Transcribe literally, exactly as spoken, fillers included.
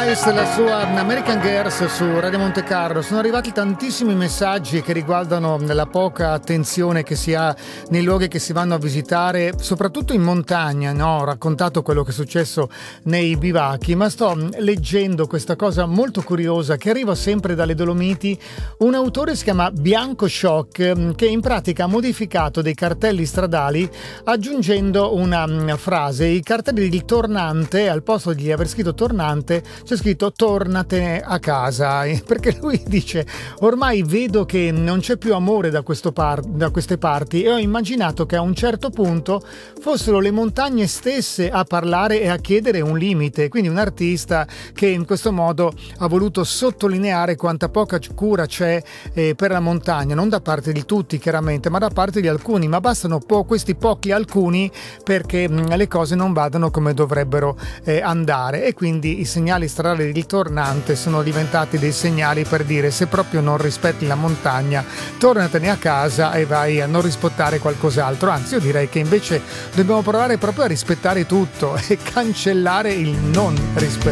Ice, la sua American Girls su Radio Monte Carlo. Sono arrivati tantissimi messaggi che riguardano la poca attenzione che si ha nei luoghi che si vanno a visitare, soprattutto in montagna, no? Ho raccontato quello che è successo nei bivacchi, ma sto leggendo questa cosa molto curiosa che arriva sempre dalle Dolomiti. Un autore si chiama Bianco Shock, che in pratica ha modificato dei cartelli stradali aggiungendo una frase: i cartelli di tornante, al posto di aver scritto tornante c'è scritto tornate a casa, perché lui dice ormai vedo che non c'è più amore da, questo par- da queste parti e ho immaginato che a un certo punto fossero le montagne stesse a parlare e a chiedere un limite. Quindi un artista che in questo modo ha voluto sottolineare quanta poca cura c'è eh, per la montagna, non da parte di tutti chiaramente, ma da parte di alcuni, ma bastano po- questi pochi alcuni perché mh, le cose non vadano come dovrebbero eh, andare, e quindi i segnali stradali di tornante sono diventati dei segnali per dire: se proprio non rispetti la montagna, tornatene a casa e vai a non rispettare qualcos'altro. Anzi, io direi che invece dobbiamo provare proprio a rispettare tutto e cancellare il non rispetto.